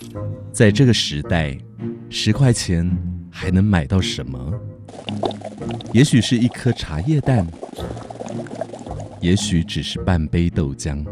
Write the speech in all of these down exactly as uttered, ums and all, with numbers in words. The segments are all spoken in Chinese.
在这个时代，十块钱还能买到什么？也许是一颗茶叶蛋，也许只是半杯豆浆。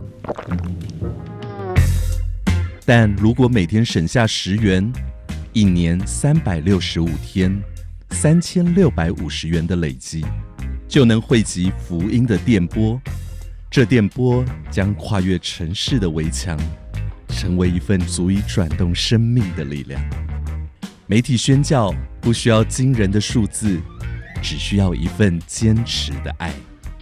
但如果每天省下十元，一年三百六十五天，三千六百五十元的累积，就能汇集福音的电波。这电波将跨越城市的围墙，成为一份足以转动生命的力量。媒体宣教不需要惊人的数字，只需要一份坚持的爱。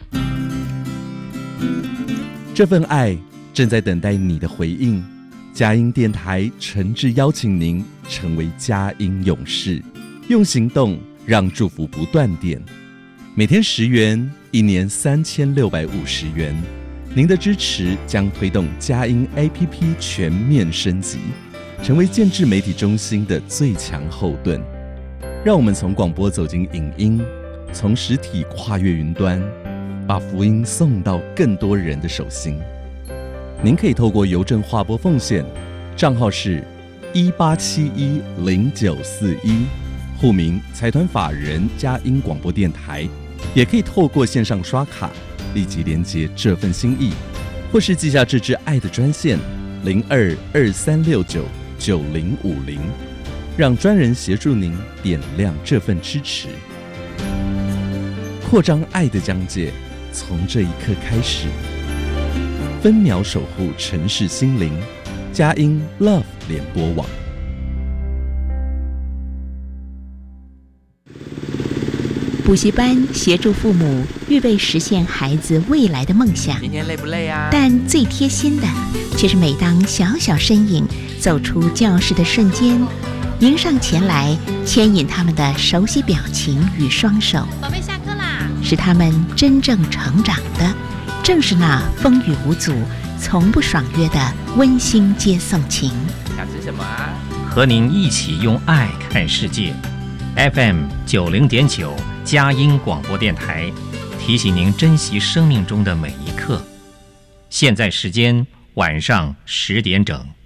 这份爱正在等待你的回应。佳音电台诚挚邀请您成为佳音勇士，用行动让祝福不断电。每天十元，一年三千六百五十元。您的支持将推动佳音 A P P 全面升级，成为建制媒体中心的最强后盾。让我们从广播走进影音，从实体跨越云端，把福音送到更多人的手心。您可以透过邮政划拨奉献，账号是一八七一零九四一，户名财团法人佳音广播电台，也可以透过线上刷卡立即连结这份心意，或是寄下这支爱的专线零二二三六九九零五零，让专人协助您点亮这份支持。扩张爱的疆界，从这一刻开始。分秒守护城市心灵，佳音 Love 联播网。 补习班协助父母预备实现孩子未来的梦想。 今天累不累啊？ 但最贴心的，却是每当小小身影走出教室的瞬间，迎上前来牵引他们的熟悉表情与双手。 宝贝，下课啦！ 使他们真正成长的，正是那风雨无阻、从不爽约的温馨接送情。 想吃什么啊？ 和您一起用爱看世界。F M 九零点九佳音广播电台提醒您珍惜生命中的每一刻。现在时间晚上十点整。